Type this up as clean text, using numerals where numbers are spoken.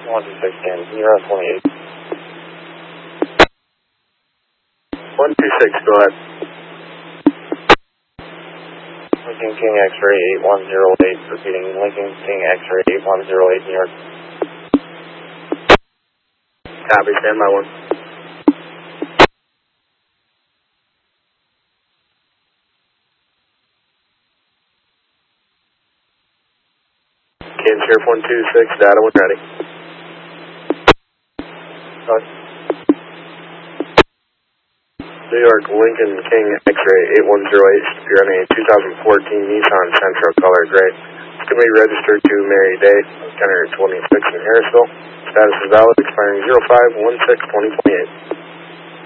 126 can you run 28? 126, go ahead. Lincoln King X-ray 8108, repeating Lincoln King X-ray 8108, New York. Copy, stand by 1. Kansas Sheriff 126, data when ready. New York, Lincoln King X-ray 8108, you're running a 2014 Nissan Sentra, color gray. It's going to be registered to Mary Day, Center 26 in Harrisville. Status is valid, expiring 05/16/2028.